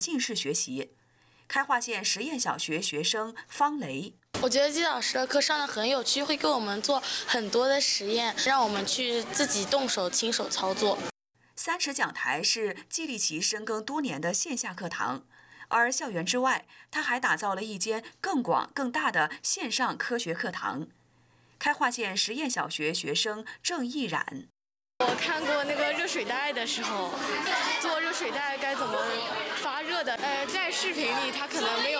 近视学习。开化县实验小学学生方雷， 我觉得季老师的课上得很有趣，会给我们做很多的实验，让我们去自己动手亲手操作。 3尺讲台是季立奇深耕多年的线下课堂，而校园之外，他还打造了一间更广更大的线上科学课堂。开化县实验小学学生郑毅然， 我看过那个热水袋的时候，做热水袋该怎么发热的。在视频里他可能没有